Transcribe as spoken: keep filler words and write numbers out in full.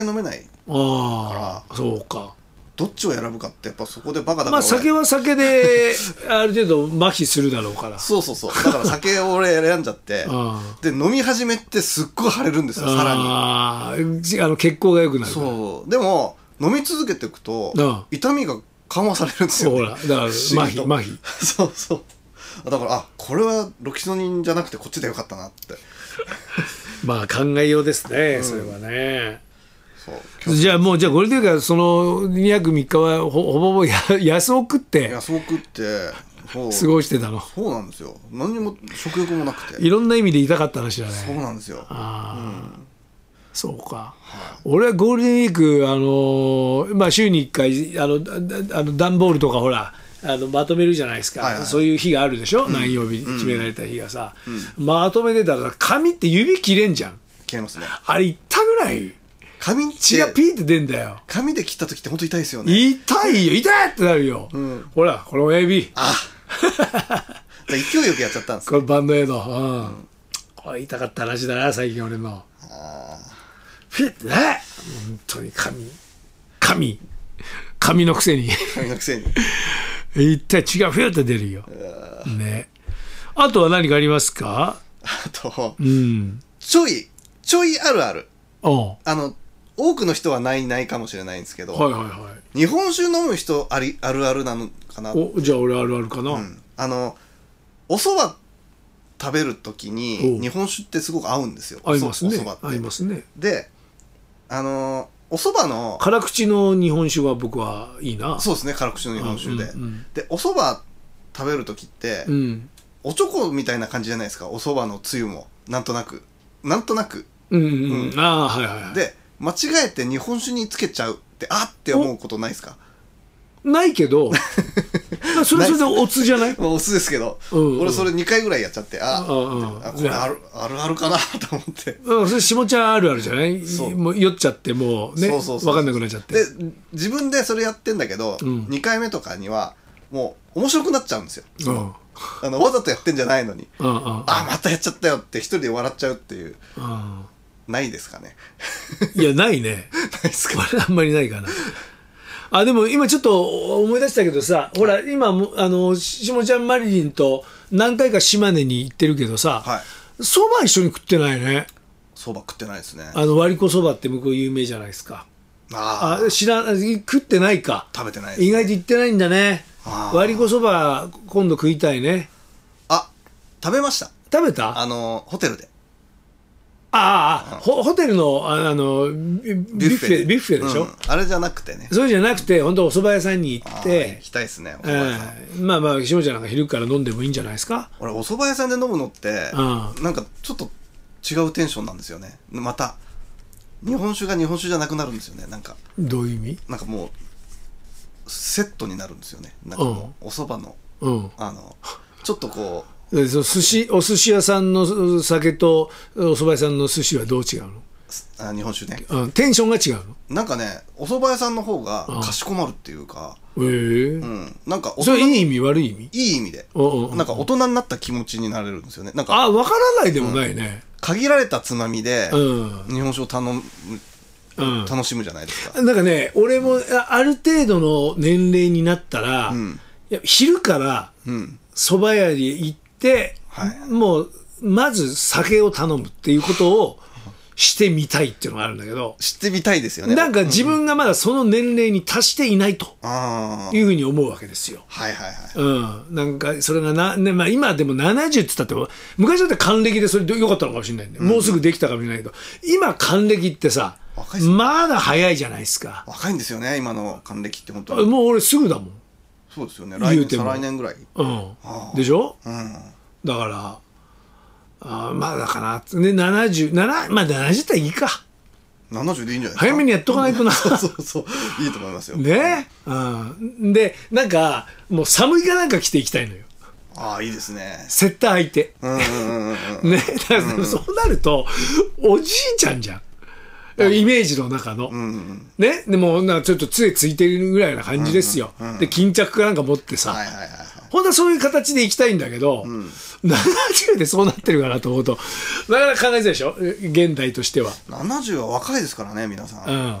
飲めないああ、そうか。 どっちを選ぶかってやっぱそこでバカだから。 まあ酒は酒である程度麻痺するだろうから。 そうそうそう。だから酒を俺選んじゃってで飲み始めてすっごい腫れるんですよ。さらにああの血行が良くなる。 そうでも飲み続けていくと痛みが緩和されるんですよ、ね、 ほらだから麻痺麻痺そうそうだからあこれはロキソニンじゃなくてこっちでよかったなってまあ考えようですね、うん、それはね。 そうじゃあもうじゃあゴールデンウィークはそのにはくみっかはほほぼほぼ安を食って安を食って過ごしてたの。 そうなんですよ。何にも食欲もなくていろんな意味で痛かった話だね。 そうなんですよ。 あ、うん、そうか、はい、俺はゴールデンウィーク、あのーまあ、週にいっかいあのあの段ボールとかほらあのまとめるじゃないですか、はいはい、そういう日があるでしょ、うん、何曜日決められた日がさ、うん、まとめてたら紙って指切れんじゃん。 切れますね。 あれいったぐらい紙血がピーって出んだよ。 紙で切った時って本当痛いですよね。 痛いよ痛いってなるよ、うん、ほらこの親指あ勢いよくやっちゃったんです、ね、 これバンドエイド、うんうん、これ痛かった話だな最近俺の。あフィッてね本当に紙紙紙のくせに紙のくせに痛い血がフィッて出るよ、ね、あとは何かありますか。 あと、 うん、 ちょいちょいあるあるああの多くの人はないないかもしれないんですけど、 はいはいはい、 日本酒飲む人ありあるあるなのかな。 おじゃあ俺あるあるかな、 うん、あのお蕎麦食べるときに日本酒ってすごく合うんですよ。 合いますね。 お蕎麦って合いますね。 であのお蕎麦の辛口の日本酒は僕はいいな。 そうですね辛口の日本酒で、うんうん、でお蕎麦食べるときって、うん、おちょこみたいな感じじゃないですか。お蕎麦のつゆもなんとなくなんとなくうんうんうん、ああはいはいはい。 で間違えて日本酒につけちゃうってあって思うことないですか。 ないけどそれそれでおつじゃないまあおつですけど、うんうん、俺それにかいぐらいやっちゃってああ、あこれあるあるあるかなと思って、 うん、それ下ちゃんあるあるじゃない。もう酔っちゃってもうね分かんなくなっちゃって、 で自分でそれやってんだけど、うん、にかいめとかにはもう面白くなっちゃうんですよ、うん、あのわざとやってんじゃないのに、うんうん、あまたやっちゃったよって一人で笑っちゃうっていう、うん、ないですかね。 いやないねないですか。 これあんまりないかな。あでも今ちょっと思い出したけどさ、ほら今もあの下ちゃんマリリンと何回か島根に行ってるけどさ、そば、はい、一緒に食ってないね。 そば食ってないですね。 あの割子そばって向こう有名じゃないですか。ああ知ら食ってないか。 食べてないです、ね、 意外と行ってないんだね。割子そば今度食いたいね。 あ食べました。 食べた。 あのホテルで。 ああ、うん、ホ, ホテルのあのビュッフェビュッフェでしょ、うん、 あれじゃなくてね。 そうじゃなくて本当お蕎麦屋さんに行って行きたいですね。 お蕎麦屋さん、えー、まあまあ下ちゃんなんか昼から飲んでもいいんじゃないですか。 俺お蕎麦屋さんで飲むのって、うん、なんかちょっと違うテンションなんですよね。また日本酒が日本酒じゃなくなるんですよね。なんかどういう意味。 なんかもうセットになるんですよね。なんかもうお蕎麦の、うん、あのちょっとこう寿司お寿司屋さんの酒とお蕎麦屋さんの寿司はどう違うの。 あ日本酒ね、 うん、テンションが違うの。 なんかねお蕎麦屋さんの方がかしこまるっていうか、 へえーうん、なんかそれいい意味悪い意味。 いい意味でなんか大人になった気持ちになれるんですよね。なんかあ分からないでもないね、 うん、限られたつまみで日本酒を頼む、うん、楽しむじゃないですか。 なんかね俺もある程度の年齢になったら、うん、いや昼から蕎麦屋に行ってで、はい、もうまず酒を頼むっていうことをしてみたいっていうのがあるんだけど、 知ってみたいですよね。 なんか自分がまだその年齢に達していないというふうに思うわけですよ。 はいはいはい。 うん、なんかそれがな、ねまあ、今でもななじゅうって言ったって昔だって還暦でそれでよかったのかもしれないんで、うん、もうすぐできたかもしれないけど今還暦ってさまだ早いじゃないですか。若いんですよね今の還暦って本当に。 もう俺すぐだもん。 そうですよね。来年再来年ぐらい、 うん、でしょ、うん、だからあまだかな、ね、ななじゅう、まあななじゅうっていいか。 ななじゅうでいいんじゃないですか。 早めにやっとかないとな。 そうそうそういいと思いますよね、うん、でなんかもう寒いかなんか着ていきたいのよ。 ああいいですね。 セッター履いてね。だからそうなるとおじいちゃんじゃんイメージの中の、うんうん、ね、でもなんかちょっと杖ついてるぐらいな感じですよ、うんうんうん、で巾着かなんか持ってさ、はいはいはいはい、 本当はそういう形でいきたいんだけど、うん、ななじゅうでそうなってるかなと思うとなかなか考えづらいでしょ現代としては。 ななじゅうは若いですからね皆さん、 うん